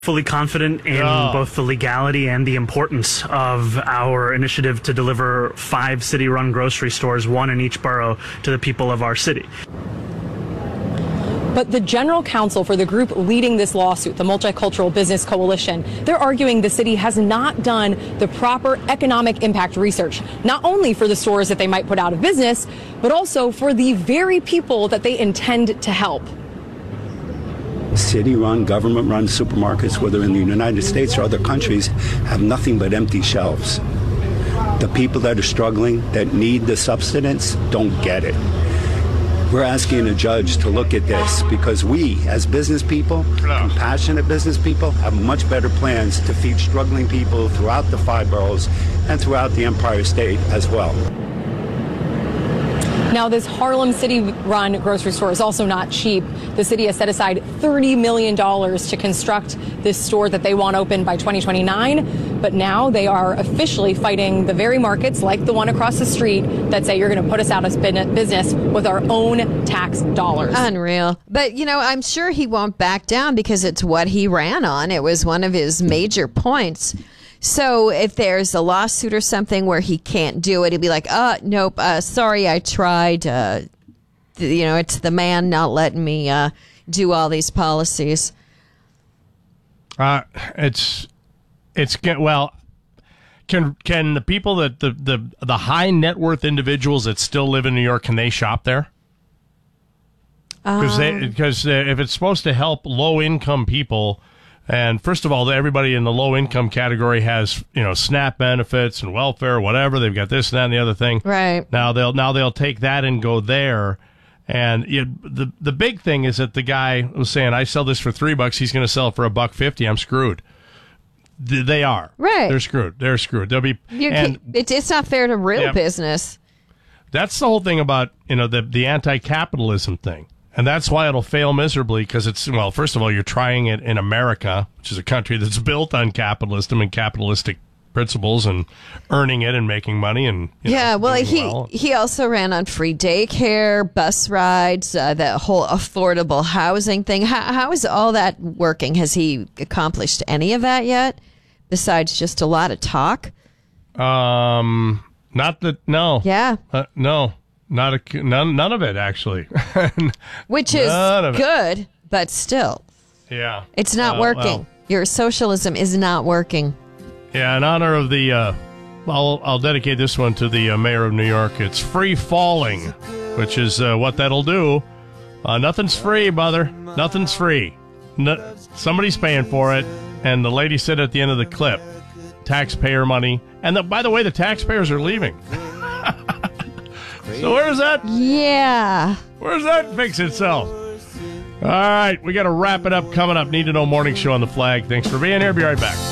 Fully confident in both the legality and the importance of our initiative to deliver 5 city-run grocery stores, 1 in each borough, to the people of our city. But the general counsel for the group leading this lawsuit, the Multicultural Business Coalition, they're arguing the city has not done the proper economic impact research, not only for the stores that they might put out of business, but also for the very people that they intend to help. City-run, government-run supermarkets, whether in the United States or other countries, have nothing but empty shelves. The people that are struggling, that need the subsistence, don't get it. We're asking a judge to look at this because we, as business people, compassionate business people, have much better plans to feed struggling people throughout the 5 boroughs and throughout the Empire State as well. Now, this Harlem City-run grocery store is also not cheap. The city has set aside $30 million to construct this store that they want open by 2029. But now they are officially fighting the very markets like the one across the street that say you're going to put us out of business with our own tax dollars. Unreal. But, I'm sure he won't back down because it's what he ran on. It was one of his major points. So if there's a lawsuit or something where he can't do it, he'll be like, nope, sorry, I tried. It's the man not letting me do all these policies. Can the people that the high net worth individuals that still live in New York, can they shop there? Because if it's supposed to help low income people. And first of all, everybody in the low-income category has, SNAP benefits and welfare, whatever. They've got this, that, and the other thing. Right. Now they'll take that and go there. And the big thing is that the guy was saying, I sell this for $3, he's going to sell it for $1.50. I'm screwed. They are. Right. They're screwed. They'll be. It's not fair to real business. That's the whole thing about, the anti-capitalism thing. And that's why it'll fail miserably, because first of all, you're trying it in America, which is a country that's built on capitalism and capitalistic principles and earning it and making money. And he also ran on free daycare, bus rides, the whole affordable housing thing. How is all that working? Has he accomplished any of that yet, besides just a lot of talk? No. Yeah. No. None of it, actually. Which is good, but still. Yeah. It's not working. Your socialism is not working. Yeah, in honor of the, I'll dedicate this one to the mayor of New York. It's free falling, which is what that'll do. Nothing's free, brother. Nothing's free. Somebody's paying for it. And the lady said at the end of the clip, taxpayer money. And by the way, the taxpayers are leaving. So where's that? Yeah. Where's that fix itself? All right, we got to wrap it up. Coming up, Need to Know Morning Show on the Flag. Thanks for being here. Be right back.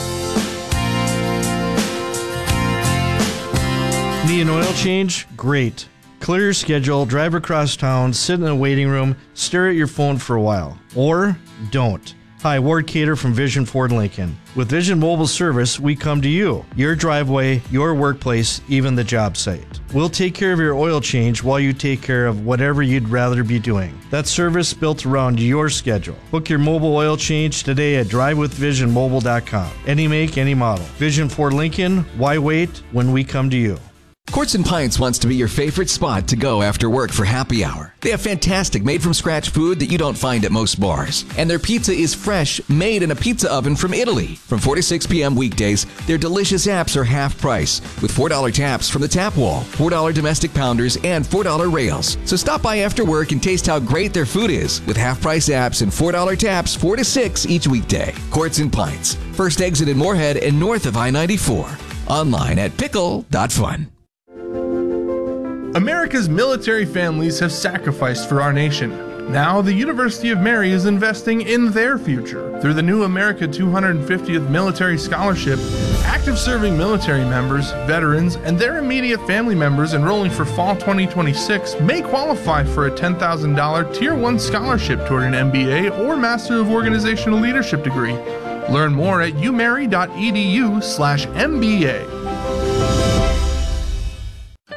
Need an oil change? Great. Clear your schedule, drive across town, sit in the waiting room, stare at your phone for a while. Or don't. Hi, Ward Cater from Vision Ford Lincoln. With Vision Mobile Service, we come to you, your driveway, your workplace, even the job site. We'll take care of your oil change while you take care of whatever you'd rather be doing. That service built around your schedule. Book your mobile oil change today at drivewithvisionmobile.com. Any make, any model. Vision Ford Lincoln, why wait when we come to you? Quartz and Pints wants to be your favorite spot to go after work for happy hour. They have fantastic made-from-scratch food that you don't find at most bars. And their pizza is fresh, made in a pizza oven from Italy. From 4 to 6 p.m. weekdays, their delicious apps are half price, with $4 taps from the tap wall, $4 domestic pounders, and $4 rails. So stop by after work and taste how great their food is, with half-price apps and $4 taps 4 to 6 each weekday. Quartz and Pints, first exit in Moorhead and north of I-94. Online at pickle.fun. America's military families have sacrificed for our nation. Now, the University of Mary is investing in their future. Through the new America 250th Military Scholarship, active serving military members, veterans, and their immediate family members enrolling for fall 2026 may qualify for a $10,000 Tier 1 scholarship toward an MBA or Master of Organizational Leadership degree. Learn more at umary.edu/MBA. Hi,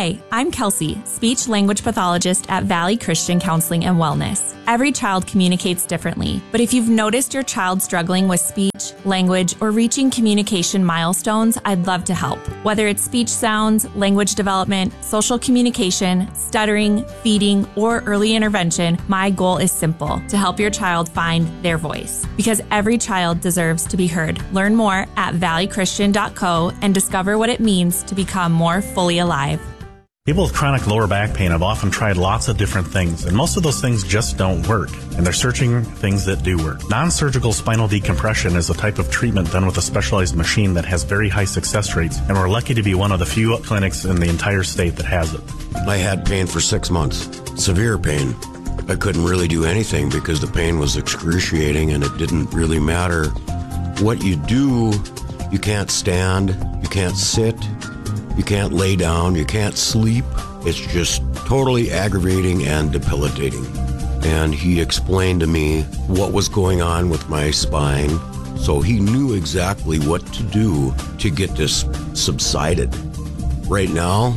Hi, I'm Kelsey, speech language pathologist at Valley Christian Counseling and Wellness. Every child communicates differently, but if you've noticed your child struggling with speech, language, or reaching communication milestones, I'd love to help. Whether it's speech sounds, language development, social communication, stuttering, feeding, or early intervention, my goal is simple: to help your child find their voice. Because every child deserves to be heard. Learn more at valleychristian.co and discover what it means to become more fully alive. People with chronic lower back pain have often tried lots of different things, and most of those things just don't work, and they're searching things that do work. Non-surgical spinal decompression is a type of treatment done with a specialized machine that has very high success rates, and we're lucky to be one of the few clinics in the entire state that has it. I had pain for 6 months, severe pain. I couldn't really do anything because the pain was excruciating, and it didn't really matter what you do. You can't stand, you can't sit, you can't lay down, you can't sleep. It's just totally aggravating and debilitating. And he explained to me what was going on with my spine, so he knew exactly what to do to get this subsided. Right now,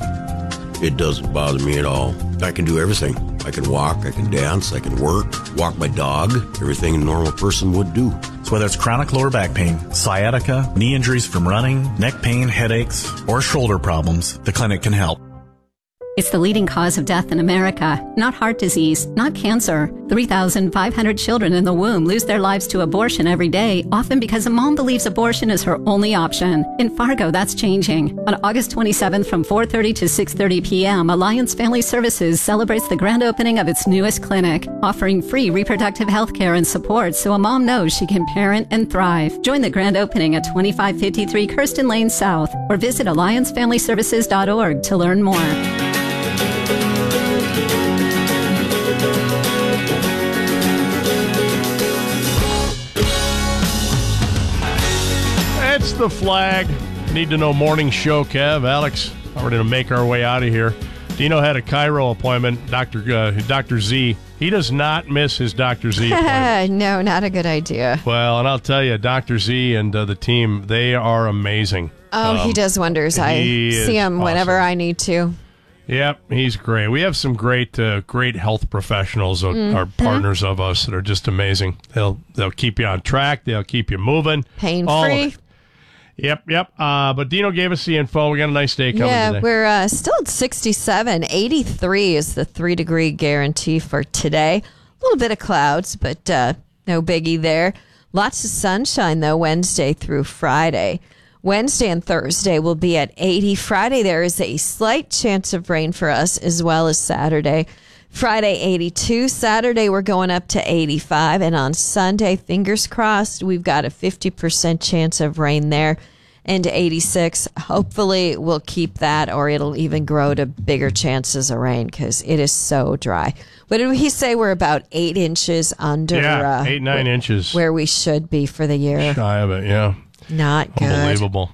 it doesn't bother me at all. I can do everything. I can walk, I can dance, I can work, walk my dog, everything a normal person would do. So whether it's chronic lower back pain, sciatica, knee injuries from running, neck pain, headaches, or shoulder problems, the clinic can help. It's the leading cause of death in America, not heart disease, not cancer. 3,500 children in the womb lose their lives to abortion every day, often because a mom believes abortion is her only option. In Fargo, that's changing. On August 27th from 4:30 to 6:30 p.m., Alliance Family Services celebrates the grand opening of its newest clinic, offering free reproductive health care and support so a mom knows she can parent and thrive. Join the grand opening at 2553 Kirsten Lane South or visit alliancefamilyservices.org to learn more. It's the flag. Need to know morning show, Kev. Alex, we're going to make our way out of here. Dino had a Cairo appointment, Dr. Z. He does not miss his Dr. Z appointment. No, not a good idea. Well, and I'll tell you, Dr. Z and the team, they are amazing. Oh, he does wonders. I see him whenever I need to. Yep, he's great. We have some great health professionals that are partners of us that are just amazing. They'll keep you on track. They'll keep you moving. Pain-free. Yep. But Dino gave us the info. We got a nice day coming today. Yeah, we're still at 67. 83 is the 3-degree guarantee for today. A little bit of clouds, but no biggie there. Lots of sunshine, though, Wednesday through Friday. Wednesday and Thursday will be at 80. Friday, there is a slight chance of rain for us, as well as Saturday. Friday, 82. Saturday, we're going up to 85. And on Sunday, fingers crossed, we've got a 50% chance of rain there. And 86. Hopefully, we'll keep that, or it'll even grow to bigger chances of rain because it is so dry. What did he say? We're about 8 inches under. Yeah, 8-9 inches. Where we should be for the year. Shy of it, yeah. Not good. Unbelievable.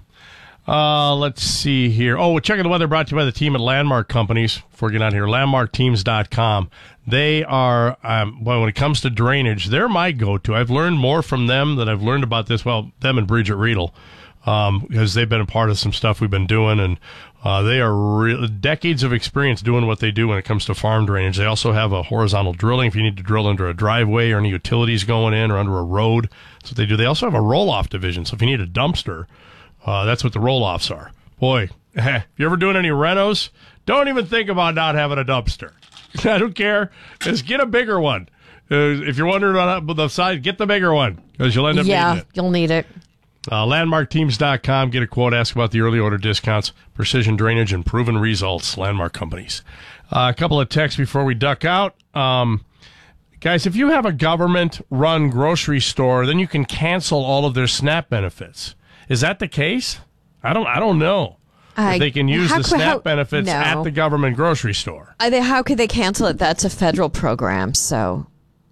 Let's see here. Oh, we're checking the weather brought to you by the team at Landmark Companies. Before we get out here, landmarkteams.com. They are, when it comes to drainage, they're my go-to. I've learned more from them than I've learned about this. Well, them and Bridget Riedel, because they've been a part of some stuff we've been doing, and they are decades of experience doing what they do when it comes to farm drainage. They also have a horizontal drilling if you need to drill under a driveway or any utilities going in or under a road. That's what they do. They also have a roll-off division, so if you need a dumpster, that's what the roll-offs are. Boy, if you're ever doing any renos, don't even think about not having a dumpster. I don't care. Just get a bigger one. If you're wondering about the side, get the bigger one because you'll end up needing it. Yeah, you'll need it. Landmarkteams.com. Get a quote. Ask about the early order discounts, precision drainage, and proven results. Landmark Companies. A couple of texts before we duck out. Guys, if you have a government-run grocery store, then you can cancel all of their SNAP benefits. Is that the case? I don't know. If they can use the SNAP benefits at the government grocery store. How could they cancel it? That's a federal program, so.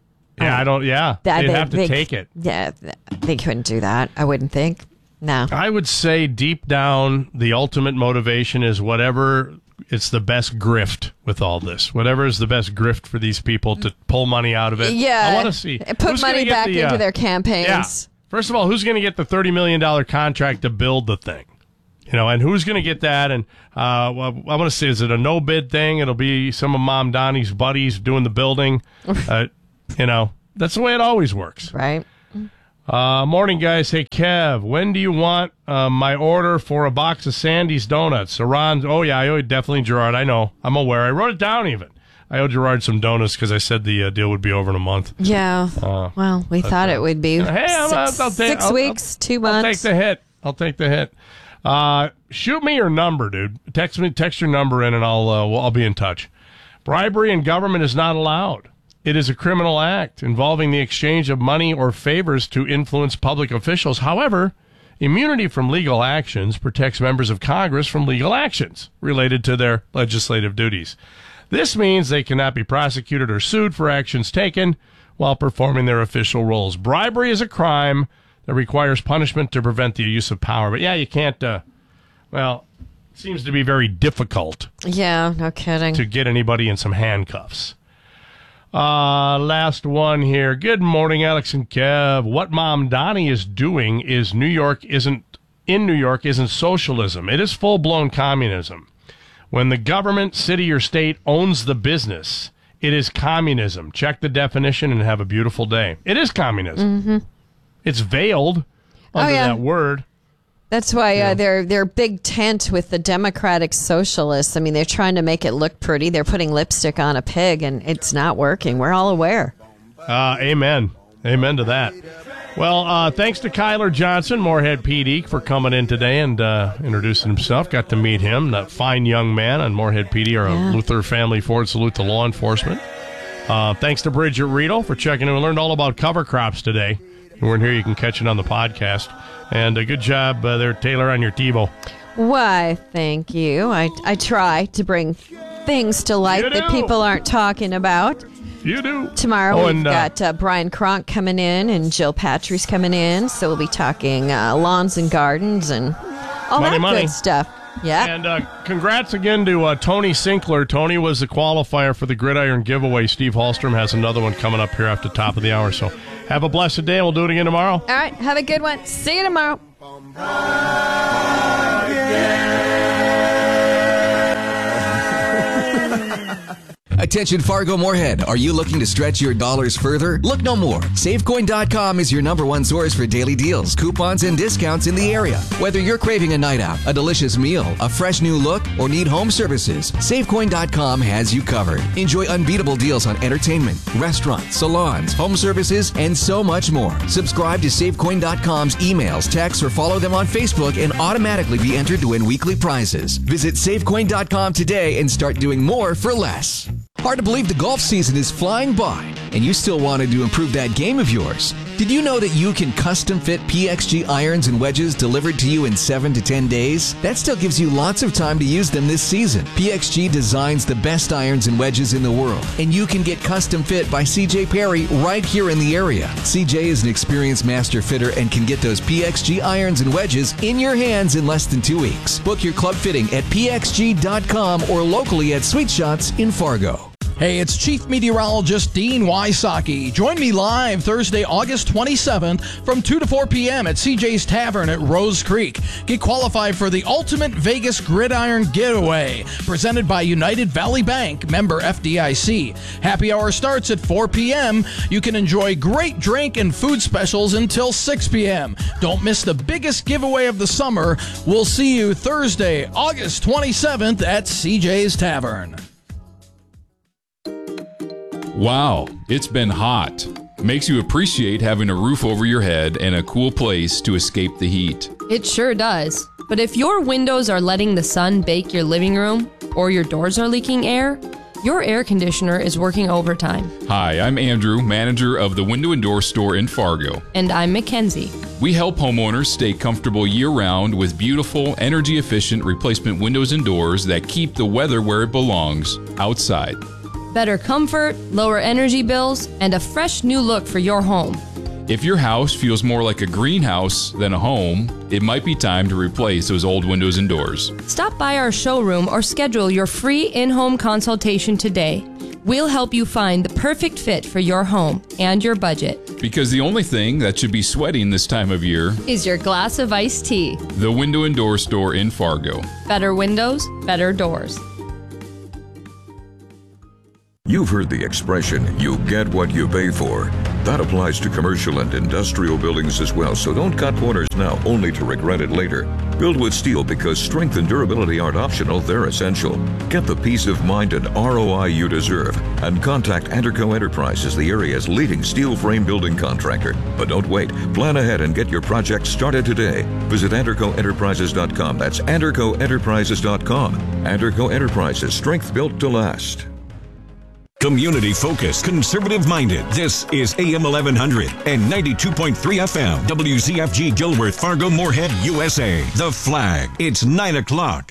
Yeah, they'd have to take it. Yeah, they couldn't do that, I wouldn't think. No. I would say deep down, the ultimate motivation is whatever. It's the best grift with all this. Whatever is the best grift for these people to pull money out of it. Yeah. I want to see. Put money back into their campaigns. Yeah. First of all, who's going to get the $30 million contract to build the thing? And who's going to get that? And well, I'm going to say, is it a no-bid thing? It'll be some of Mom Donnie's buddies doing the building. That's the way it always works. Right. Morning, guys. Hey, Kev, when do you want my order for a box of Sandy's donuts? Ron, oh, yeah, I owe definitely Gerard. I know. I'm aware. I wrote it down even. I owe Gerard some donuts because I said the deal would be over in a month. Yeah. Well, we thought it would be. Hey, six weeks, 2 months. I'll take the hit. Shoot me your number, dude. Text your number in, and I'll be in touch. Bribery in government is not allowed. It is a criminal act involving the exchange of money or favors to influence public officials. However, immunity from legal actions protects members of Congress from legal actions related to their legislative duties. This means they cannot be prosecuted or sued for actions taken while performing their official roles. Bribery is a crime that requires punishment to prevent the use of power. But yeah, you can't, it seems to be very difficult. Yeah, no kidding. To get anybody in some handcuffs. Last one here. Good morning, Alex and Kev. What Mom Donnie is doing is New York isn't socialism. It is full-blown communism. When the government, city, or state owns the business, it is communism. Check the definition and have a beautiful day. It is communism. Mm-hmm. It's veiled under that word. That's why they're big tent with the Democratic Socialists. I mean, they're trying to make it look pretty. They're putting lipstick on a pig, and it's not working. We're all aware. Amen. Amen to that. Well, thanks to Kyler Johnson, Moorhead PD, for coming in today and introducing himself. Got to meet him, that fine young man on Moorhead PD, our Luther Family Ford Salute to law enforcement. Thanks to Bridget Riedel for checking in. We learned all about cover crops today. If you weren't here, you can catch it on the podcast. And a good job there, Taylor, on your TiVo. Why, thank you. I try to bring things to light that people aren't talking about. You do. Tomorrow we've got Brian Kronk coming in and Jill Patry's coming in. So we'll be talking lawns and gardens and all that good stuff. Yeah. And congrats again to Tony Sinkler. Tony was the qualifier for the Gridiron giveaway. Steve Hallstrom has another one coming up here after the top of the hour. So have a blessed day, and we'll do it again tomorrow. All right. Have a good one. See you tomorrow. Attention Fargo Moorhead, are you looking to stretch your dollars further? Look no more. SaveCoin.com is your #1 source for daily deals, coupons, and discounts in the area. Whether you're craving a night out, a delicious meal, a fresh new look, or need home services, SaveCoin.com has you covered. Enjoy unbeatable deals on entertainment, restaurants, salons, home services, and so much more. Subscribe to SaveCoin.com's emails, texts, or follow them on Facebook and automatically be entered to win weekly prizes. Visit SaveCoin.com today and start doing more for less. Hard to believe the golf season is flying by, and you still wanted to improve that game of yours. Did you know that you can custom fit PXG irons and wedges delivered to you in 7 to 10 days? That still gives you lots of time to use them this season. PXG designs the best irons and wedges in the world, and you can get custom fit by CJ Perry right here in the area. CJ is an experienced master fitter and can get those PXG irons and wedges in your hands in less than 2 weeks. Book your club fitting at pxg.com or locally at Sweet Shots in Fargo. Hey, it's Chief Meteorologist Dean Wysocki. Join me live Thursday, August 27th from 2 to 4 p.m. at CJ's Tavern at Rose Creek. Get qualified for the Ultimate Vegas Gridiron Getaway, presented by United Valley Bank, member FDIC. Happy hour starts at 4 p.m. You can enjoy great drink and food specials until 6 p.m. Don't miss the biggest giveaway of the summer. We'll see you Thursday, August 27th at CJ's Tavern. Wow, it's been hot. Makes you appreciate having a roof over your head and a cool place to escape the heat. It sure does. But if your windows are letting the sun bake your living room, or your doors are leaking air, your air conditioner is working overtime. Hi, I'm Andrew, manager of the Window and Door Store in Fargo. And I'm Mackenzie. We help homeowners stay comfortable year-round with beautiful, energy-efficient replacement windows and doors that keep the weather where it belongs, outside. Better comfort, lower energy bills, and a fresh new look for your home. If your house feels more like a greenhouse than a home, it might be time to replace those old windows and doors. Stop by our showroom or schedule your free in-home consultation today. We'll help you find the perfect fit for your home and your budget. Because the only thing that should be sweating this time of year is your glass of iced tea. The Window and Door Store in Fargo. Better windows, better doors. You've heard the expression, you get what you pay for. That applies to commercial and industrial buildings as well, so don't cut corners now only to regret it later. Build with steel because strength and durability aren't optional, they're essential. Get the peace of mind and ROI you deserve and contact Anderco Enterprises, the area's leading steel frame building contractor. But don't wait. Plan ahead and get your project started today. Visit AndercoEnterprises.com. That's AndercoEnterprises.com. Anderco Enterprises, strength built to last. Community focused, conservative minded. This is AM 1100 and 92.3 FM. WZFG Gilworth, Fargo, Moorhead, USA. The Flag. It's 9 o'clock.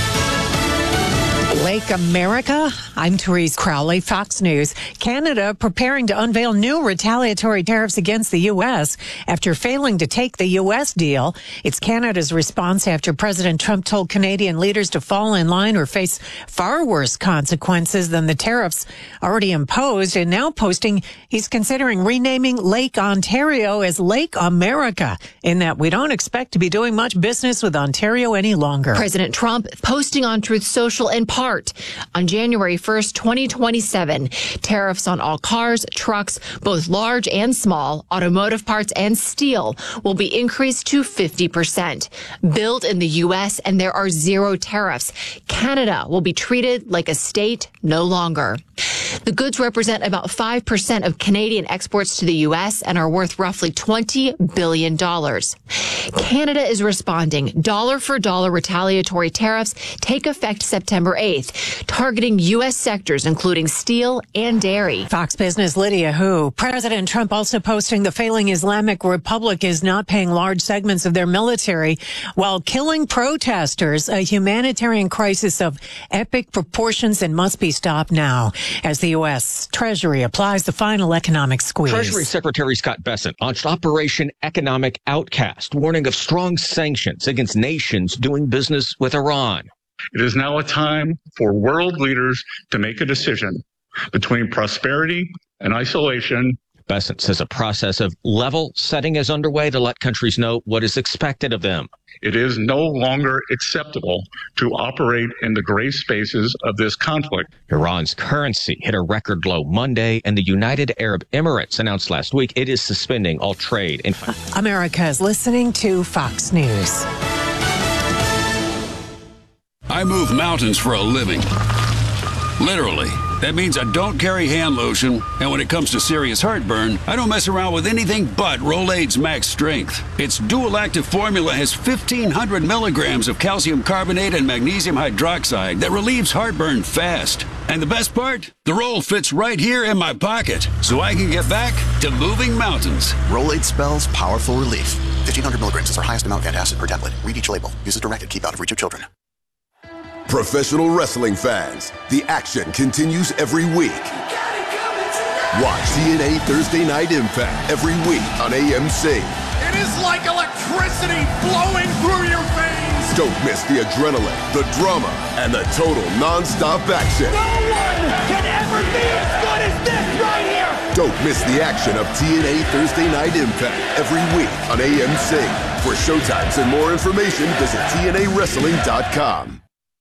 Lake America. I'm Therese Crowley, Fox News. Canada preparing to unveil new retaliatory tariffs against the U.S. after failing to take the U.S. deal. It's Canada's response after President Trump told Canadian leaders to fall in line or face far worse consequences than the tariffs already imposed, and now posting he's considering renaming Lake Ontario as Lake America, in that we don't expect to be doing much business with Ontario any longer. President Trump posting on Truth Social in part on January 1st, 2027, tariffs on all cars, trucks, both large and small, automotive parts and steel will be increased to 50%. Built in the U.S. and there are zero tariffs. Canada will be treated like a state no longer. The goods represent about 5% of Canadian exports to the U.S. and are worth roughly $20 billion. Canada is responding. Dollar-for-dollar retaliatory tariffs take effect September 8th, targeting U.S. sectors including steel and dairy. Fox Business' Lydia Hu. President Trump also posting the failing Islamic Republic is not paying large segments of their military while killing protesters, a humanitarian crisis of epic proportions and must be stopped now, as the U.S. Treasury applies the final economic squeeze. Treasury Secretary Scott Bessent launched Operation Economic Outcast, warning of strong sanctions against nations doing business with Iran. It is now a time for world leaders to make a decision between prosperity and isolation. Bessent says a process of level setting is underway to let countries know what is expected of them. It is no longer acceptable to operate in the gray spaces of this conflict. Iran's currency hit a record low Monday, and the United Arab Emirates announced last week it is suspending all trade. America is listening to Fox News. I move mountains for a living. Literally. That means I don't carry hand lotion, and when it comes to serious heartburn, I don't mess around with anything but Rolaids Max Strength. Its dual-active formula has 1,500 milligrams of calcium carbonate and magnesium hydroxide that relieves heartburn fast. And the best part? The roll fits right here in my pocket, so I can get back to moving mountains. Rolaids spells powerful relief. 1,500 milligrams is our highest amount of antacid per tablet. Read each label. Use as directed. Keep out of reach of children. Professional wrestling fans, the action continues every week. Watch TNA Thursday Night Impact every week on AMC. It is like electricity flowing through your veins. Don't miss the adrenaline, the drama, and the total non-stop action. No one can ever be as good as this right here. Don't miss the action of TNA Thursday Night Impact every week on AMC. For showtimes and more information, visit TNAWrestling.com.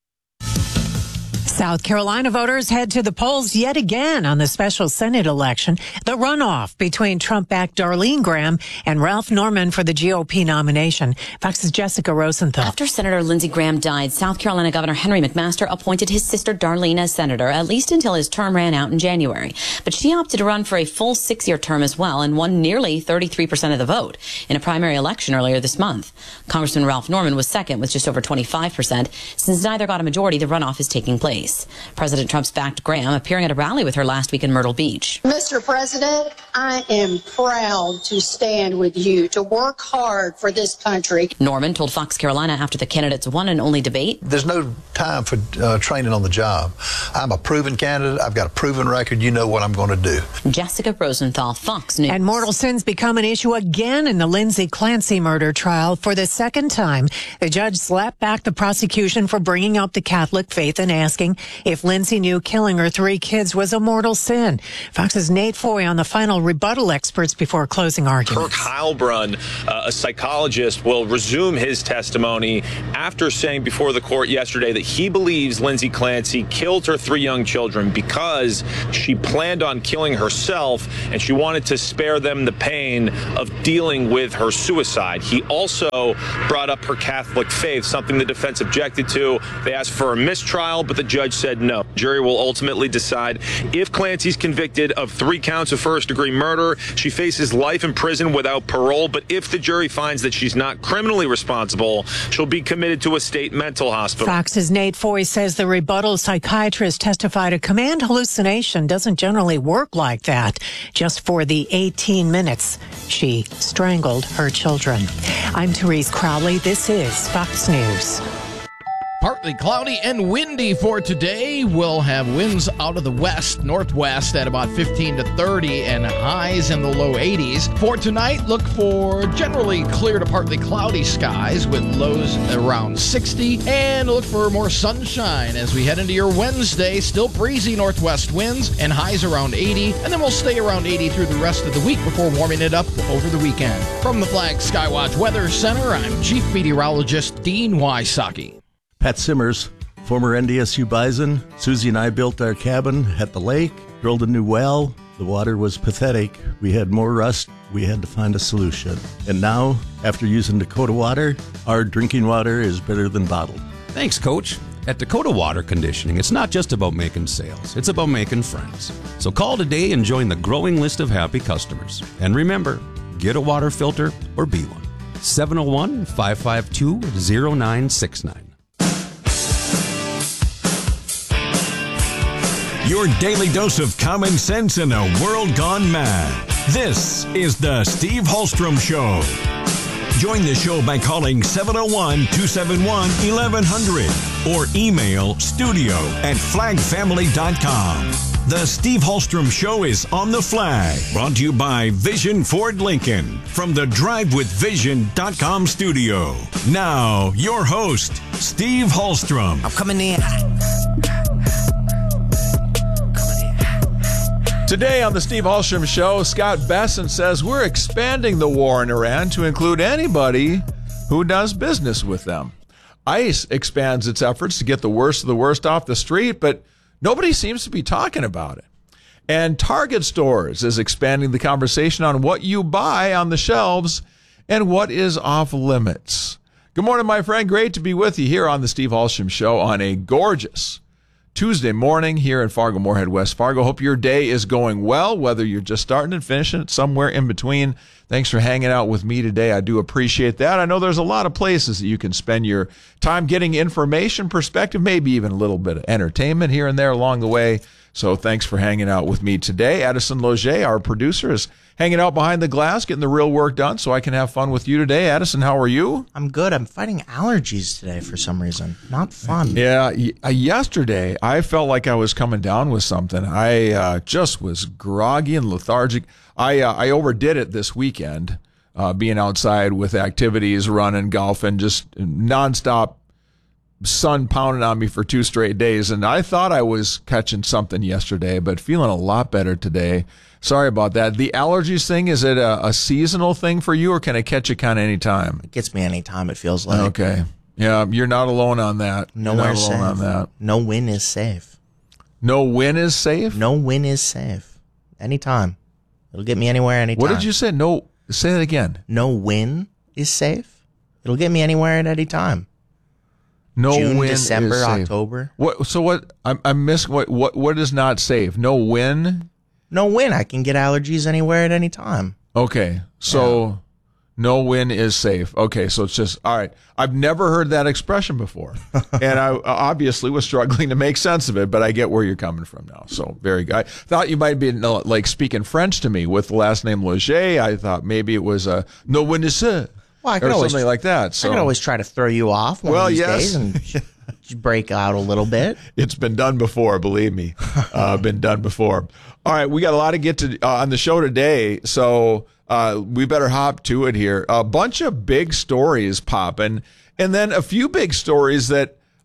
South Carolina voters head to the polls yet again on the special Senate election, the runoff between Trump-backed Darlene Graham and Ralph Norman for the GOP nomination. Fox's Jessica Rosenthal. After Senator Lindsey Graham died, South Carolina Governor Henry McMaster appointed his sister Darlene as senator, at least until his term ran out in January. But she opted to run for a full 6-year term as well and won nearly 33% of the vote in a primary election earlier this month. Congressman Ralph Norman was second with just over 25%. Since neither got a majority, the runoff is taking place. President Trump's backed Graham appearing at a rally with her last week in Myrtle Beach. Mr. President, I am proud to stand with you, to work hard for this country. Norman told Fox Carolina after the candidate's one and only debate. There's no time for training on the job. I'm a proven candidate. I've got a proven record. You know what I'm going to do. Jessica Rosenthal, Fox News. And mortal sins become an issue again in the Lindsay Clancy murder trial. For the second time, the judge slapped back the prosecution for bringing up the Catholic faith and asking asking if Lindsay knew killing her 3 kids was a mortal sin. Fox's Nate Foy on the final rebuttal experts before closing arguments. Kirk Heilbrunn, a psychologist, will resume his testimony after saying before the court yesterday that he believes Lindsay Clancy killed her 3 young children because she planned on killing herself and she wanted to spare them the pain of dealing with her suicide. He also brought up her Catholic faith, something the defense objected to. They asked for a mistrial, but the judge said no. Jury will ultimately decide if Clancy's convicted of 3 counts of first-degree murder. She faces life in prison without parole, but if the jury finds that she's not criminally responsible, she'll be committed to a state mental hospital. Fox's Nate Foy says the rebuttal psychiatrist testified a command hallucination doesn't generally work like that. Just for the 18 minutes she strangled her children. I'm Therese Crowley. This is Fox News. Partly cloudy and windy for today. We'll have winds out of the west, northwest at about 15 to 30 and highs in the low 80s. For tonight, look for generally clear to partly cloudy skies with lows around 60. And look for more sunshine as we head into your Wednesday. Still breezy northwest winds and highs around 80. And then we'll stay around 80 through the rest of the week before warming it up over the weekend. From the Flag Skywatch Weather Center, I'm Chief Meteorologist Dean Wysocki. Pat Simmers, former NDSU Bison. Susie and I built our cabin at the lake, drilled a new well. The water was pathetic. We had more rust. We had to find a solution. And now, after using Dakota Water, our drinking water is better than bottled. Thanks, Coach. At Dakota Water Conditioning, it's not just about making sales. It's about making friends. So call today and join the growing list of happy customers. And remember, get a water filter or be one. 701-552-0969. Your daily dose of common sense in a world gone mad. This is the Steve Hallstrom Show. Join the show by calling 701-271-1100 or email studio@flagfamily.com. The Steve Hallstrom Show is on the Flag, brought to you by Vision Ford Lincoln from the DriveWithVision.com studio. Now, your host, Steve Hallstrom. I'm coming in. Today on the Steve Hallstrom Show, Scott Besson says we're expanding the war in Iran to include anybody who does business with them. ICE expands its efforts to get the worst of the worst off the street, but nobody seems to be talking about it. And Target Stores is expanding the conversation on what you buy on the shelves and what is off limits. Good morning, my friend. Great to be with you here on the Steve Hallstrom Show on a gorgeous Tuesday morning here in Fargo, Moorhead, West Fargo. Hope your day is going well, whether you're just starting and finishing it, somewhere in between. Thanks for hanging out with me today. I do appreciate that. I know there's a lot of places that you can spend your time getting information, perspective, maybe even a little bit of entertainment here and there along the way. So thanks for hanging out with me today. Addison Loger, our producer, is hanging out behind the glass, getting the real work done so I can have fun with you today. Addison, how are you? I'm good. I'm fighting allergies today for some reason. Not fun. Yeah, yesterday I felt like I was coming down with something. I just was groggy and lethargic. I overdid it this weekend, being outside with activities, running, golfing, just nonstop sun pounding on me for 2 straight days. And I thought I was catching something yesterday, but feeling a lot better today. Sorry about that. The allergies thing, is it a seasonal thing for you, or can it catch you kind of any time? It gets me anytime, it feels like. Okay. Yeah, you're not alone on that. Nowhere safe. On that. No win is safe. No win is safe? No win is safe. Anytime. It'll get me anywhere, anytime. What did you say? No, say that again. No win is safe. It'll get me anywhere at any time. No June, win December, is safe. October. What? So what? I missed what is not safe? No win. No win. I can get allergies anywhere at any time. Okay, so no win is safe. Okay, so it's just all right. I've never heard that expression before, and I obviously was struggling to make sense of it. But I get where you're coming from now. So very good. I thought you might be like speaking French to me with the last name Loger. I thought maybe it was no win is safe. Well, or something like that. So I can always try to throw you off one of these days and break out a little bit. It's been done before, believe me. Been done before. All right, we got a lot to get to on the show today, so we better hop to it here. A bunch of big stories popping, and then a few big stories that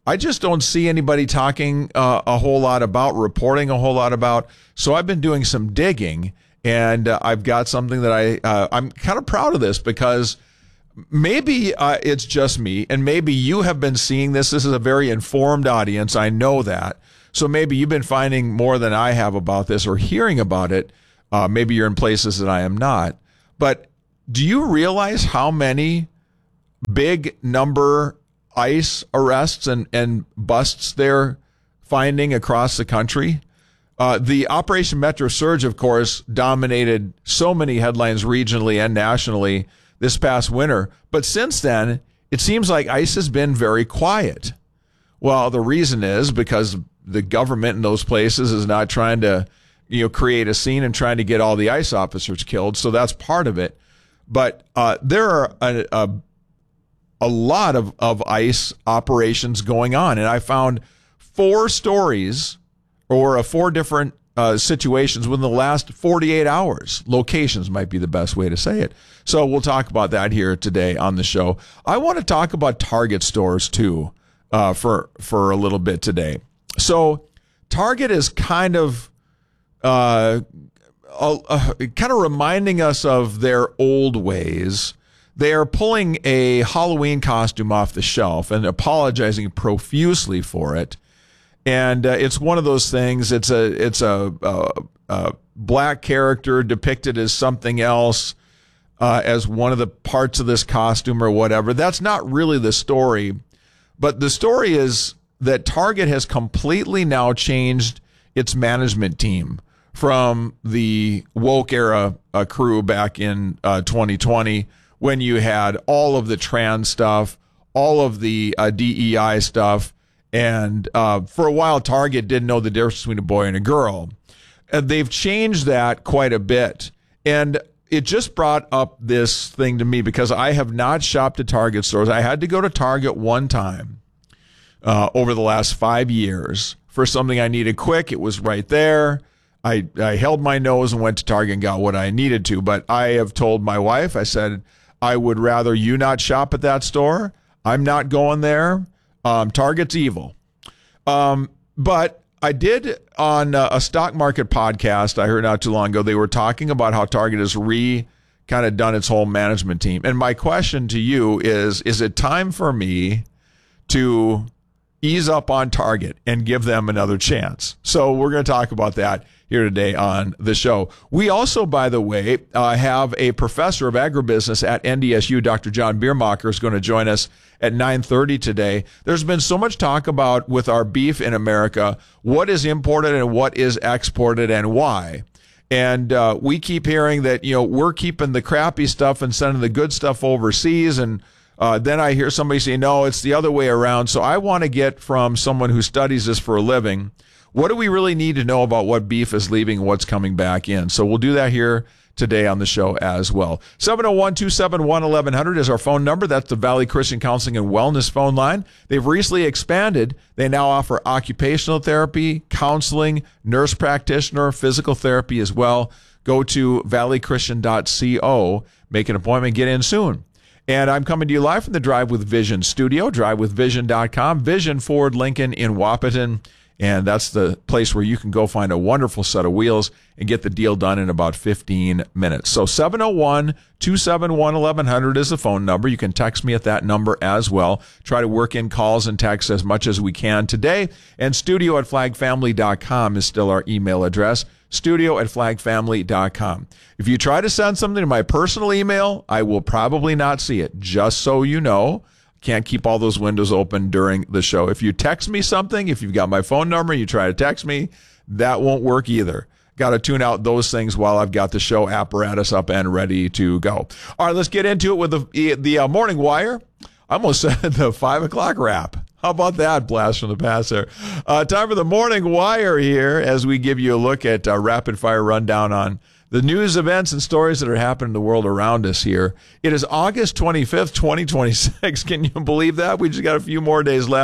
I just don't see anybody talking a whole lot about, reporting a whole lot about. So I've been doing some digging, and I've got something that I'm kind of proud of this, because maybe it's just me, and maybe you have been seeing this. This is a very informed audience. I know that. So maybe you've been finding more than I have about this, or hearing about it. Maybe you're in places that I am not. But do you realize how many big number ICE arrests and busts they're finding across the country? The Operation Metro Surge, of course, dominated so many headlines regionally and nationally this past winter. But since then, it seems like ICE has been very quiet. Well, the reason is because the government in those places is not trying to, create a scene and trying to get all the ICE officers killed. So that's part of it. But there are a lot of ICE operations going on. And I found 4 stories, or 4 different situations within the last 48 hours. Locations might be the best way to say it. So we'll talk about that here today on the show. I want to talk about Target stores too, for a little bit today. So Target is kind of reminding us of their old ways. They are pulling a Halloween costume off the shelf and apologizing profusely for it. And it's one of those things. It's a black character depicted as something else, as one of the parts of this costume or whatever. That's not really the story. But the story is that Target has completely now changed its management team from the woke era crew back in 2020, when you had all of the trans stuff, all of the DEI stuff. And for a while, Target didn't know the difference between a boy and a girl. And they've changed that quite a bit. And it just brought up this thing to me, because I have not shopped at Target stores. I had to go to Target one time over the last 5 years for something I needed quick. It was right there. I held my nose and went to Target and got what I needed to. But I have told my wife, I said, I would rather you not shop at that store. I'm not going there. Target's evil. But I did on a stock market podcast I heard not too long ago, they were talking about how Target has kind of done its whole management team. And my question to you is it time for me to ease up on Target and give them another chance? So we're going to talk about that here today on the show. We also, by the way, have a professor of agribusiness at NDSU, Dr. John Biermacher, is going to join us at 9:30 today. There's been so much talk about, with our beef in America, what is imported and what is exported and why. And we keep hearing that, we're keeping the crappy stuff and sending the good stuff overseas. And then I hear somebody say, no, it's the other way around. So I want to get from someone who studies this for a living, what do we really need to know about what beef is leaving and what's coming back in? So we'll do that here today on the show as well. 701-271-1100 is our phone number. That's the Valley Christian Counseling and Wellness phone line. They've recently expanded. They now offer occupational therapy, counseling, nurse practitioner, physical therapy as well. Go to valleychristian.co, make an appointment, get in soon. And I'm coming to you live from the Drive with Vision studio, drivewithvision.com, Vision Ford Lincoln in Wahpeton. And that's the place where you can go find a wonderful set of wheels and get the deal done in about 15 minutes. So 701-271-1100 is the phone number. You can text me at that number as well. Try to work in calls and texts as much as we can today. And studio@flagfamily.com is still our email address, studio@flagfamily.com. If you try to send something to my personal email, I will probably not see it, just so you know. Can't keep all those windows open during the show. If you text me something, if you've got my phone number, you try to text me, that won't work either. Got to tune out those things while I've got the show apparatus up and ready to go. All right, let's get into it with the Morning Wire. I almost said the 5 o'clock wrap. How about that blast from the past there? Time for the Morning Wire here as we give you a look at a rapid fire rundown on the news, events, and stories that are happening in the world around us here. It is August 25th, 2026. Can you believe that? We just got a few more days left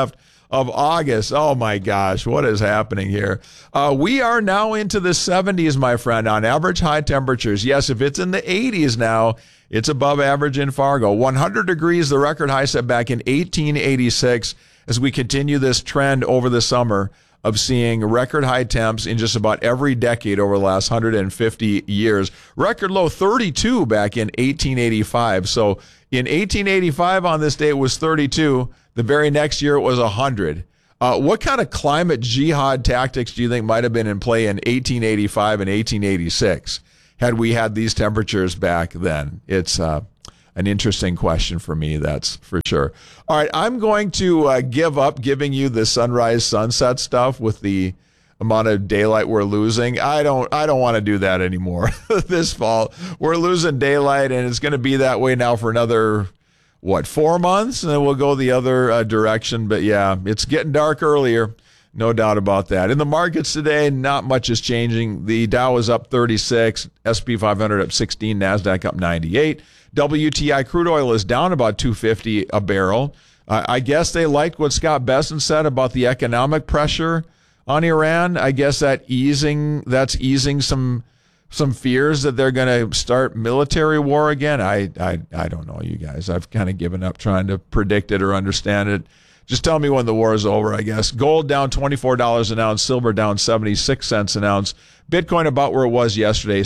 of August. Oh my gosh, what is happening here? We are now into the 70s, my friend, on average high temperatures. Yes, if it's in the 80s now, it's above average in Fargo. 100 degrees, the record high set back in 1886, as we continue this trend over the summer of seeing record high temps in just about every decade over the last 150 years. Record low 32 back in 1885. So in 1885 on this day, it was 32. The very next year, it was 100. What kind of climate jihad tactics do you think might have been in play in 1885 and 1886 had we had these temperatures back then? It's an interesting question for me, that's for sure. All right, I'm going to give up giving you the sunrise sunset stuff with the amount of daylight we're losing. I don't want to do that anymore this fall. We're losing daylight, and it's going to be that way now for another 4 months, and then we'll go the other direction. But yeah, it's getting dark earlier, no doubt about that. In the markets today, not much is changing. The Dow is up 36, S&P 500 up 16, NASDAQ up 98. WTI crude oil is down about $2.50 a barrel. I guess they liked what Scott Besson said about the economic pressure on Iran. I guess that's easing some fears that they're going to start military war again. I don't know, you guys. I've kind of given up trying to predict it or understand it. Just tell me when the war is over, I guess. Gold down $24 an ounce, silver down 76 cents an ounce. Bitcoin about where it was yesterday,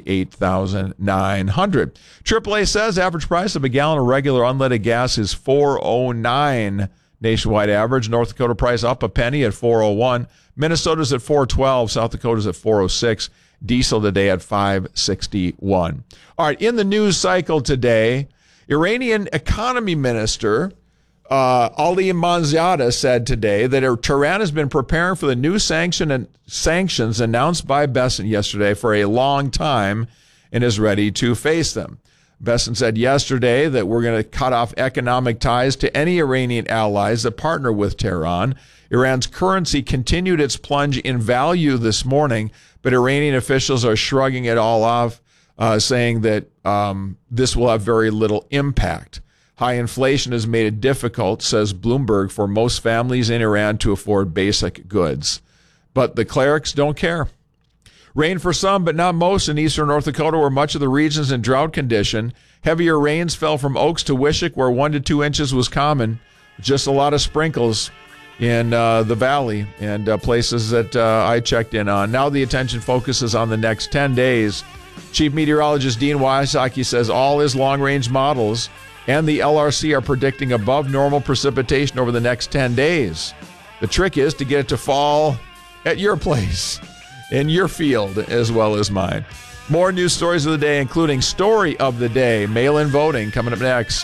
78,900. AAA says average price of a gallon of regular unleaded gas is $4.09 nationwide average. North Dakota price up a penny at $4.01. Minnesota's at $4.12. South Dakota's at $4.06. Diesel today at $5.61. All right, in the news cycle today, Iranian economy minister Ali Manziada said today that Tehran has been preparing for the new sanctions announced by Besson yesterday for a long time and is ready to face them. Besson said yesterday that we're going to cut off economic ties to any Iranian allies that partner with Tehran. Iran's currency continued its plunge in value this morning, but Iranian officials are shrugging it all off, saying that this will have very little impact. High inflation has made it difficult, says Bloomberg, for most families in Iran to afford basic goods. But the clerics don't care. Rain for some, but not most in eastern North Dakota, where much of the region's in drought condition. Heavier rains fell from Oaks to Wishick, where 1 to 2 inches was common. Just a lot of sprinkles in the valley and places that I checked in on. Now the attention focuses on the next 10 days. Chief Meteorologist Dean Wysocki says all his long-range models and the LRC are predicting above normal precipitation over the next 10 days. The trick is to get it to fall at your place, in your field, as well as mine. More news stories of the day, including Story of the Day, mail-in voting, coming up next.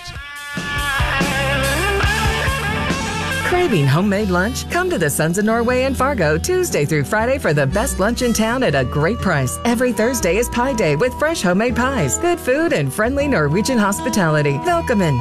Craving homemade lunch? Come to the Sons of Norway in Fargo Tuesday through Friday for the best lunch in town at a great price. Every Thursday is Pie Day with fresh homemade pies, good food, and friendly Norwegian hospitality. Welcome in.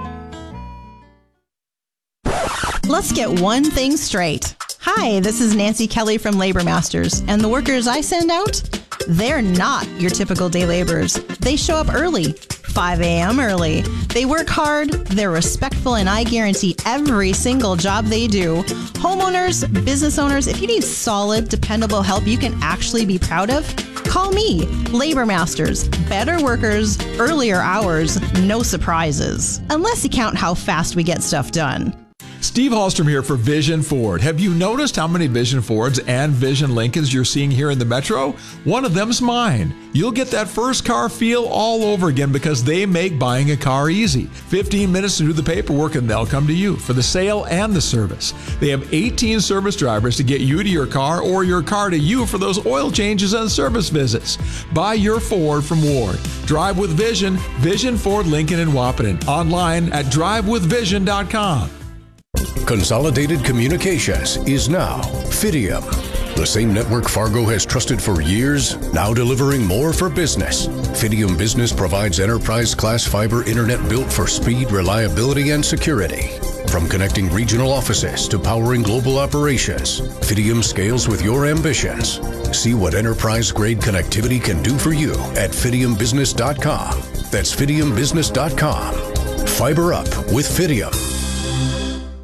Let's get one thing straight. Hi, this is Nancy Kelly from Labor Masters, and the workers I send out, they're not your typical day laborers. They show up early, 5 a.m. early. They work hard, they're respectful, and I guarantee every single job they do. Homeowners, business owners, if you need solid, dependable help you can actually be proud of, call me. Labor Masters. Better workers, earlier hours, no surprises. Unless you count how fast we get stuff done. Steve Hallstrom here for Vision Ford. Have you noticed how many Vision Fords and Vision Lincolns you're seeing here in the Metro? One of them's mine. You'll get that first car feel all over again because they make buying a car easy. 15 minutes to do the paperwork and they'll come to you for the sale and the service. They have 18 service drivers to get you to your car or your car to you for those oil changes and service visits. Buy your Ford from Ward. Drive with Vision, Vision Ford Lincoln in Wahpeton. Online at drivewithvision.com. Consolidated Communications is now Fidium. The same network Fargo has trusted for years, now delivering more for business. Fidium Business provides enterprise-class fiber internet built for speed, reliability, and security. From connecting regional offices to powering global operations, Fidium scales with your ambitions. See what enterprise-grade connectivity can do for you at fidiumbusiness.com. That's fidiumbusiness.com. Fiber up with Fidium.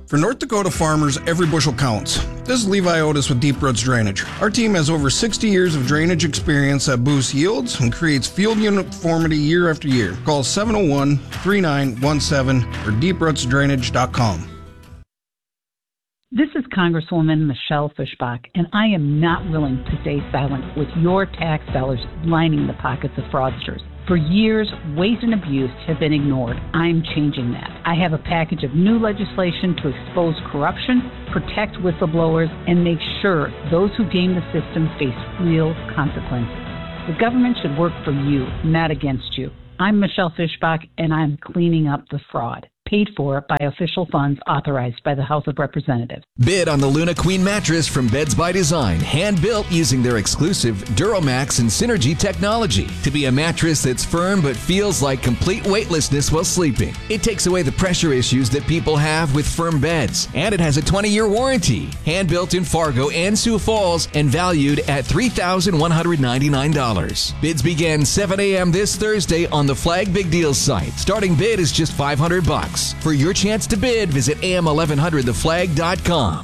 For North Dakota farmers, every bushel counts. This is Levi Otis with Deep Roots Drainage. Our team has over 60 years of drainage experience that boosts yields and creates field uniformity year after year. Call 701-3917 or deeprootsdrainage.com. This is Congresswoman Michelle Fischbach, and I am not willing to stay silent with your tax dollars lining the pockets of fraudsters. For years, waste and abuse have been ignored. I'm changing that. I have a package of new legislation to expose corruption, protect whistleblowers, and make sure those who game the system face real consequences. The government should work for you, not against you. I'm Michelle Fischbach, and I'm cleaning up the fraud. Paid for by official funds authorized by the House of Representatives. Bid on the Luna Queen mattress from Beds by Design, hand-built using their exclusive Duramax and Synergy technology to be a mattress that's firm but feels like complete weightlessness while sleeping. It takes away the pressure issues that people have with firm beds, and it has a 20-year warranty. Hand-built in Fargo and Sioux Falls and valued at $3,199. Bids begin 7 a.m. this Thursday on the Flag Big Deals site. Starting bid is just $500. For your chance to bid, visit am1100theflag.com.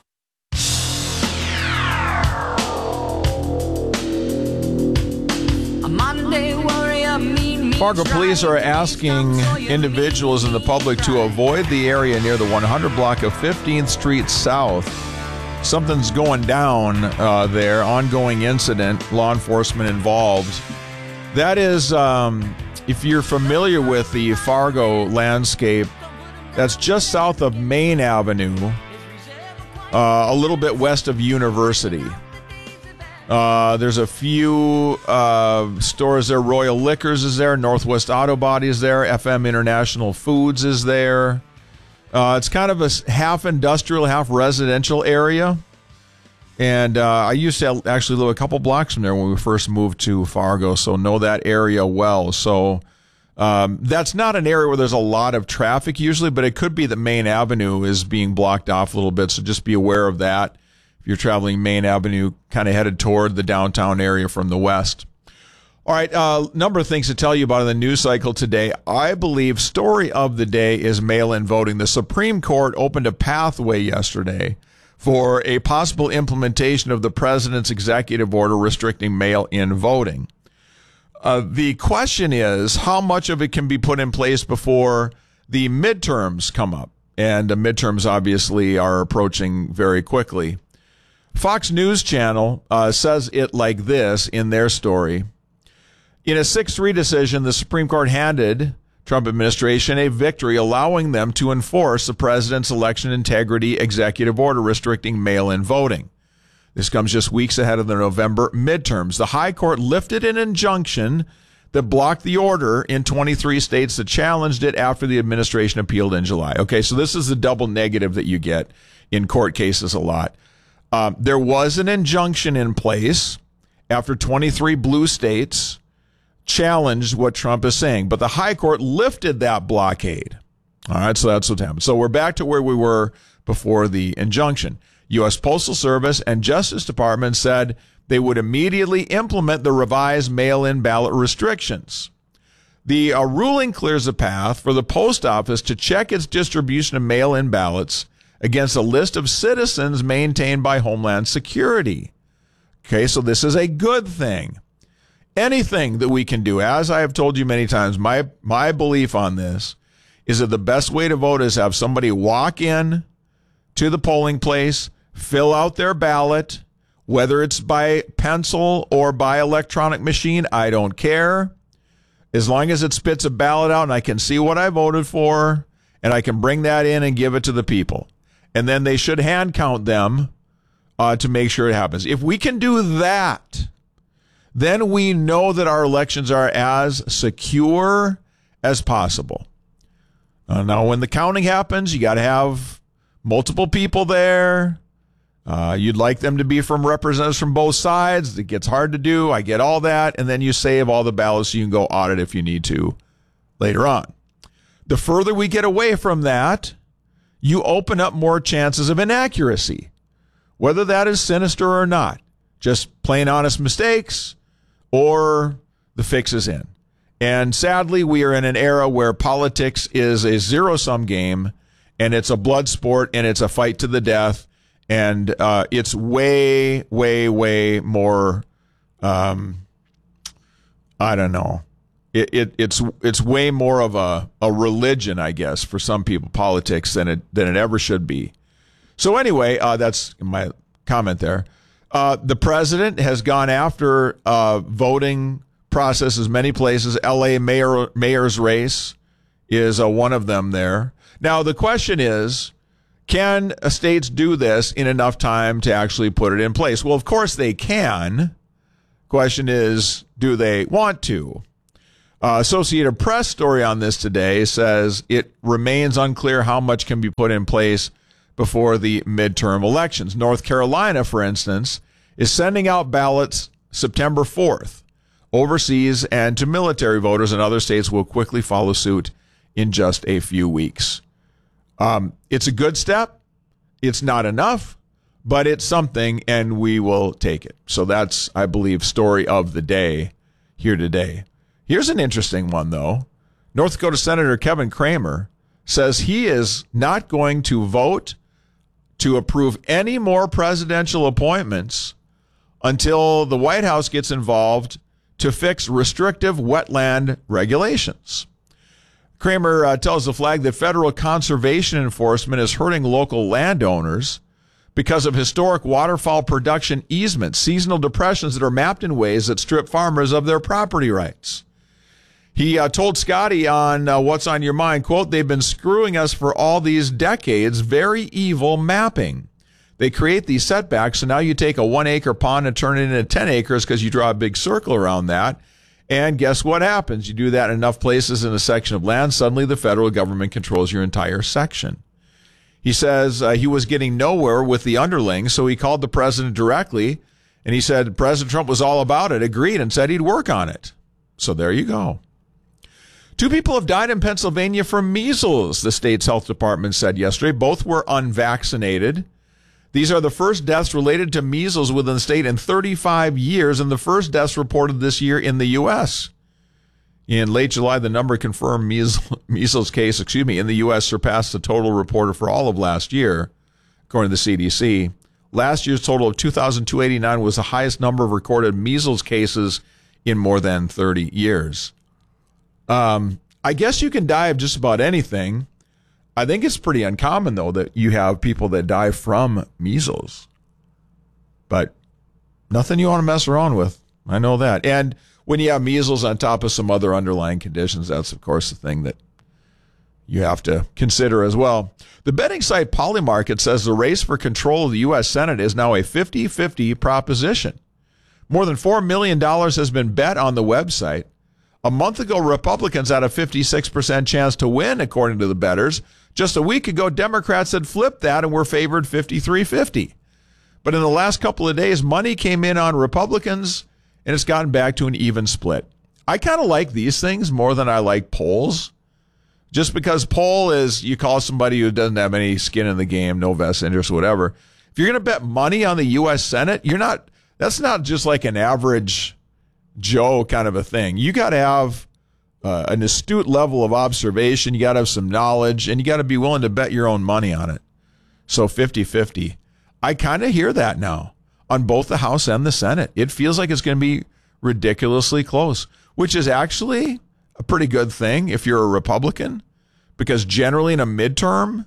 Fargo police are asking individuals in the public to avoid the area near the 100 block of 15th Street South. Something's going down there, ongoing incident, law enforcement involved. That is, if you're familiar with the Fargo landscape, that's just south of Main Avenue, a little bit west of University. There's a few stores there. Royal Liquors is there. Northwest Auto Body is there. FM International Foods is there. It's kind of a half industrial, half residential area. And I used to actually live a couple blocks from there when we first moved to Fargo, so know that area well. So that's not an area where there's a lot of traffic usually, but it could be that Main Avenue is being blocked off a little bit, so just be aware of that if you're traveling Main Avenue, kind of headed toward the downtown area from the west. All right, number of things to tell you about in the news cycle today. I believe story of the day is mail-in voting. The Supreme Court opened a pathway yesterday for a possible implementation of the president's executive order restricting mail-in voting. The question is, how much of it can be put in place before the midterms come up? And the midterms obviously are approaching very quickly. Fox News Channel says it like this in their story. In a 6-3 decision, the Supreme Court handed Trump administration a victory, allowing them to enforce the president's election integrity executive order restricting mail-in voting. This comes just weeks ahead of the November midterms. The High Court lifted an injunction that blocked the order in 23 states that challenged it after the administration appealed in July. Okay, so this is the double negative that you get in court cases a lot. There was an injunction in place after 23 blue states challenged what Trump is saying, but the High Court lifted that blockade. All right, so that's what happened. So we're back to where we were before the injunction. U.S. Postal Service and Justice Department said they would immediately implement the revised mail-in ballot restrictions. The ruling clears a path for the post office to check its distribution of mail-in ballots against a list of citizens maintained by Homeland Security. Okay, so this is a good thing. Anything that we can do, as I have told you many times, my belief on this is that the best way to vote is have somebody walk in to the polling place, fill out their ballot, whether it's by pencil or by electronic machine, I don't care. As long as it spits a ballot out and I can see what I voted for, and I can bring that in and give it to the people. And then they should hand count them to make sure it happens. If we can do that, then we know that our elections are as secure as possible. Now, when the counting happens, you got to have multiple people there. You'd like them to be from representatives from both sides. It gets hard to do. I get all that. And then you save all the ballots so you can go audit if you need to later on. The further we get away from that, you open up more chances of inaccuracy, whether that is sinister or not. Just plain honest mistakes or the fix is in. And sadly, we are in an era where politics is a zero-sum game and it's a blood sport, and it's a fight to the death, and it's way, way, way more. I don't know. It's way more of a religion, I guess, for some people, politics, than it ever should be. So anyway, that's my comment there. The president has gone after voting processes many places. L.A. mayor's race is one of them there. Now, the question is, can states do this in enough time to actually put it in place? Well, of course they can. Question is, do they want to? Associated Press story on this today says it remains unclear how much can be put in place before the midterm elections. North Carolina, for instance, is sending out ballots September 4th overseas and to military voters, and other states will quickly follow suit in just a few weeks. It's a good step. It's not enough, but it's something, and we will take it. So that's, I believe, story of the day here today. Here's an interesting one, though. North Dakota Senator Kevin Cramer says he is not going to vote to approve any more presidential appointments until the White House gets involved to fix restrictive wetland regulations. Cramer tells the Flag that federal conservation enforcement is hurting local landowners because of historic waterfowl production easements, seasonal depressions that are mapped in ways that strip farmers of their property rights. He told Scotty on What's on Your Mind, quote, "They've been screwing us for all these decades. Very evil mapping. They create these setbacks, so now you take a 1 acre pond and turn it into 10 acres because you draw a big circle around that. And guess what happens? You do that in enough places in a section of land, suddenly the federal government controls your entire section." He says he was getting nowhere with the underlings, so he called the president directly, and he said President Trump was all about it, agreed, and said he'd work on it. So there you go. 2 people have died in Pennsylvania from measles, the state's health department said yesterday. Both were unvaccinated. These are the first deaths related to measles within the state in 35 years, and the first deaths reported this year in the U.S. In late July, the number of confirmed measles case, in the U.S. surpassed the total reported for all of last year, according to the CDC. Last year's total of 2,289 was the highest number of recorded measles cases in more than 30 years. I guess you can die of just about anything. I think it's pretty uncommon, though, that you have people that die from measles. But nothing you want to mess around with. I know that. And when you have measles on top of some other underlying conditions, that's, of course, the thing that you have to consider as well. The betting site Polymarket says the race for control of the U.S. Senate is now a 50-50 proposition. More than $4 million has been bet on the website. A month ago, Republicans had a 56% chance to win, according to the bettors. Just a week ago, Democrats had flipped that and were favored 53-50. But in the last couple of days, money came in on Republicans, and it's gotten back to an even split. I kind of like these things more than I like polls, just because poll is you call somebody who doesn't have any skin in the game, no vested interest, whatever. If you're going to bet money on the U.S. Senate, that's not just like an average Joe kind of a thing. You got to have an astute level of observation. You got to have some knowledge, and you got to be willing to bet your own money on it. So 50-50. I kind of hear that now on both the House and the Senate. It feels like it's going to be ridiculously close, which is actually a pretty good thing if you're a Republican, because generally in a midterm,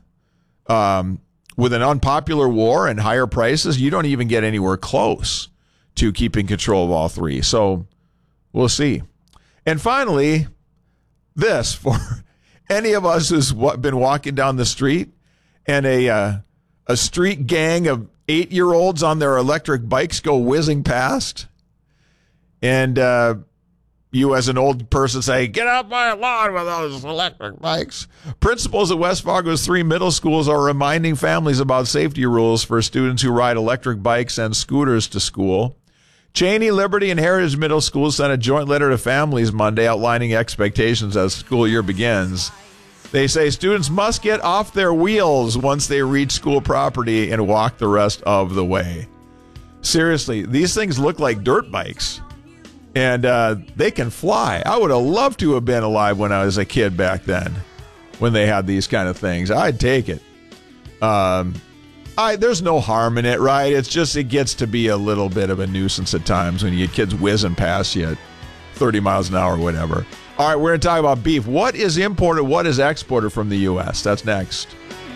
with an unpopular war and higher prices, you don't even get anywhere close to keeping control of all three. So we'll see. And finally, this for any of us who's been walking down the street and a street gang of 8-year-olds on their electric bikes go whizzing past, and you as an old person say, "Get off my lawn with those electric bikes." Principals at West Fargo's 3 middle schools are reminding families about safety rules for students who ride electric bikes and scooters to school. Cheney, Liberty, and Heritage Middle Schools sent a joint letter to families Monday outlining expectations as the school year begins. They say students must get off their wheels once they reach school property and walk the rest of the way. Seriously, these things look like dirt bikes, and they can fly. I would have loved to have been alive when I was a kid back then. when they had these kind of things. I'd take it. There's no harm in it, right? It's just, it gets to be a little bit of a nuisance at times when you get kids whizzing past you at 30 miles an hour or whatever. All right, we're going to talk about beef. What is imported, what is exported from the U.S.? That's next.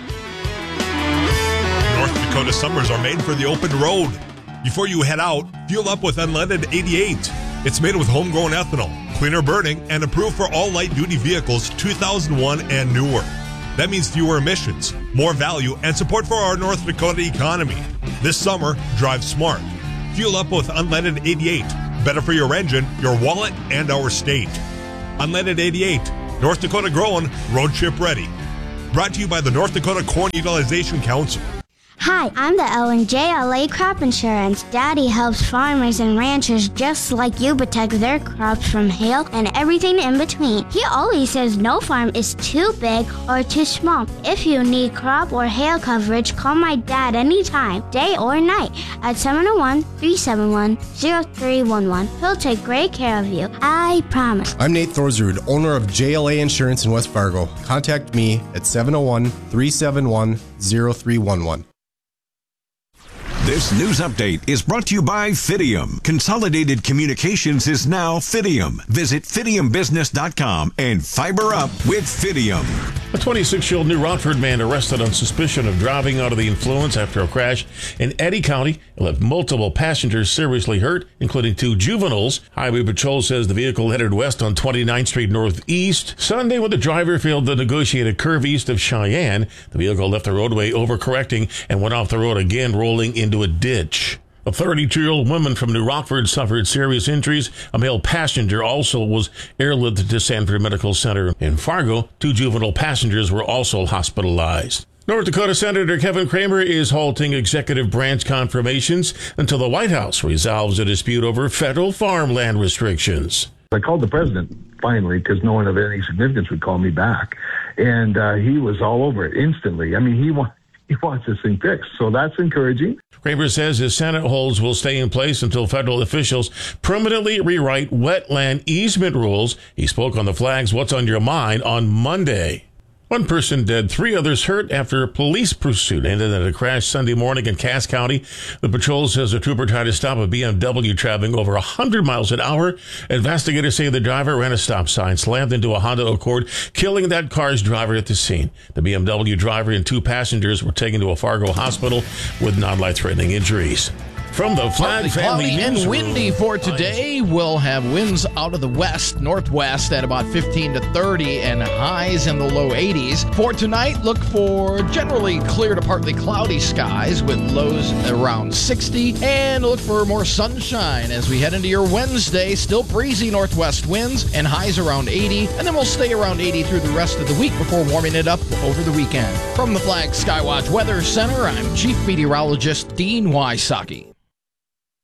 North Dakota summers are made for the open road. Before you head out, fuel up with Unleaded 88. It's made with homegrown ethanol, cleaner burning, and approved for all light-duty vehicles 2001 and newer. That means fewer emissions, more value, and support for our North Dakota economy. This summer, drive smart. Fuel up with Unleaded 88. Better for your engine, your wallet, and our state. Unleaded 88. North Dakota grown, road trip ready. Brought to you by the North Dakota Corn Utilization Council. Hi, I'm the Ellen JLA Crop Insurance. Daddy helps farmers and ranchers just like you protect their crops from hail and everything in between. He always says no farm is too big or too small. If you need crop or hail coverage, call my dad anytime, day or night, at 701-371-0311. He'll take great care of you. I promise. I'm Nate Thorsrud, owner of JLA Insurance in West Fargo. Contact me at 701-371-0311. This news update is brought to you by Fidium. Consolidated Communications is now Fidium. Visit fidiumbusiness.com and fiber up with Fidium. A 26-year-old New Rockford man arrested on suspicion of driving under the influence after a crash in Eddy County. It left multiple passengers seriously hurt, including 2 juveniles. Highway Patrol says the vehicle headed west on 29th Street Northeast Sunday when the driver failed the negotiated curve east of Cheyenne. The vehicle left the roadway overcorrecting and went off the road again, rolling into a ditch. A 32-year-old woman from New Rockford suffered serious injuries. A male passenger also was airlifted to Sanford Medical Center. In Fargo, 2 juvenile passengers were also hospitalized. North Dakota Senator Kevin Cramer is halting executive branch confirmations until the White House resolves a dispute over federal farmland restrictions. I called the president finally because no one of any significance would call me back. And he was all over it instantly. I mean, he wants this thing fixed. So that's encouraging. Cramer says his Senate holds will stay in place until federal officials permanently rewrite wetland easement rules. He spoke on the Flag's What's on Your Mind on Monday. 1 person dead, 3 others hurt after a police pursuit ended at a crash Sunday morning in Cass County. The patrol says the trooper tried to stop a BMW traveling over 100 miles an hour. Investigators say the driver ran a stop sign, slammed into a Honda Accord, killing that car's driver at the scene. The BMW driver and 2 passengers were taken to a Fargo hospital with non-life-threatening injuries. From the Flag Family Cloudy and windy for today. We'll have winds out of the west, northwest at about 15 to 30 and highs in the low 80s. For tonight, look for generally clear to partly cloudy skies with lows around 60. And look for more sunshine as we head into your Wednesday. Still breezy northwest winds and highs around 80. And then we'll stay around 80 through the rest of the week before warming it up over the weekend. From the Flag Skywatch Weather Center, I'm Chief Meteorologist Dean Wysocki.